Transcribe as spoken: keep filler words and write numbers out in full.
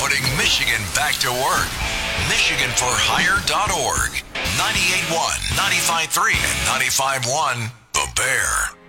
putting Michigan back to work. Michigan for Hire dot org. ninety-eight point one, ninety-five point three, and ninety-five point one The Bear.